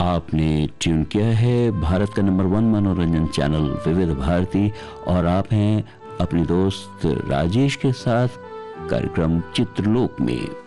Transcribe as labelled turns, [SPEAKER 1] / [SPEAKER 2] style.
[SPEAKER 1] आपने ट्यून किया है भारत का नंबर 1 मनोरंजन चैनल विविध भारती और आप हैं अपने दोस्त राजेश के साथ कार्यक्रम चित्रलोक में।